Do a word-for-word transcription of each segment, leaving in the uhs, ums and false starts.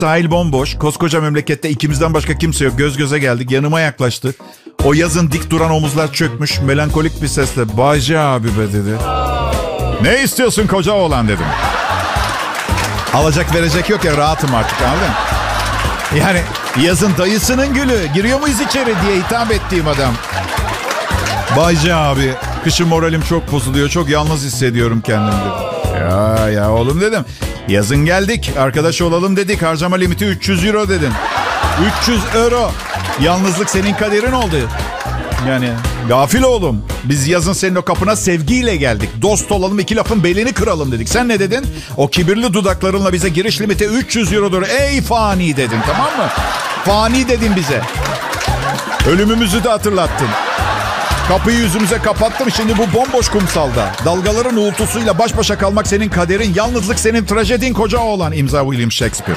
Sahil bomboş. Koskoca memlekette ikimizden başka kimse yok. Göz göze geldik. Yanıma yaklaştı. O yazın dik duran omuzlar çökmüş. Melankolik bir sesle "Bayce abi be" dedi. "Ne istiyorsun koca oğlan?" dedim. Alacak verecek yok ya, rahatım artık, anladın mı? Yani yazın dayısının gülü. Giriyor muyuz içeri diye hitap ettiğim adam. "Bayce abi, kışın moralim çok bozuluyor. Çok yalnız hissediyorum kendimi" dedi. Ya ya oğlum dedim. Yazın geldik. Arkadaş olalım dedik. Harcama limiti üç yüz euro dedin. üç yüz euro. Yalnızlık senin kaderin oldu. Yani gafil oğlum. Biz yazın senin o kapına sevgiyle geldik. Dost olalım, iki lafın belini kıralım dedik. Sen ne dedin? O kibirli dudaklarınla bize giriş limiti üç yüz eurodur. Ey fani dedin, tamam mı? Fani dedin bize. Ölümümüzü de hatırlattın. Kapıyı yüzümüze kapattım. Şimdi bu bomboş kumsalda dalgaların uğultusuyla baş başa kalmak senin kaderin. Yalnızlık senin trajedin koca oğlan. İmza William Shakespeare.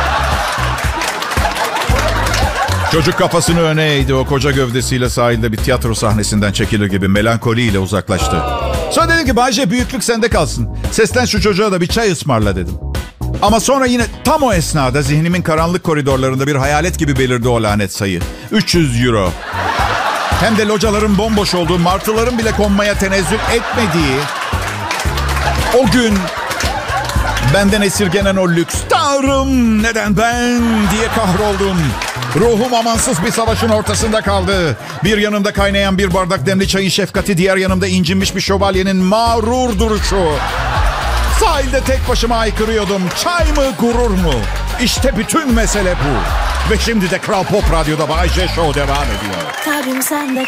Çocuk kafasını öne eğdi. O koca gövdesiyle sahilde bir tiyatro sahnesinden çekilir gibi melankoliyle uzaklaştı. Sonra dedim ki Bayce, büyüklük sende kalsın. Seslen şu çocuğa da bir çay ısmarla dedim. Ama sonra yine tam o esnada zihnimin karanlık koridorlarında bir hayalet gibi belirdi o lanet sayı. üç yüz euro. Hem de locaların bomboş olduğu, martıların bile konmaya tenezzül etmediği o gün benden esirgenen o lüks. Tanrım, neden ben diye kahroldum. Ruhum amansız bir savaşın ortasında kaldı. Bir yanımda kaynayan bir bardak demli çayın şefkati, diğer yanımda incinmiş bir şövalyenin mağrur duruşu. Sahilde tek başıma haykırıyordum. Çay mı, gurur mu? İşte bütün mesele bu. Ve şimdi de Kral Pop Radyo'da Bay J Show devam ediyor. Kalbim sende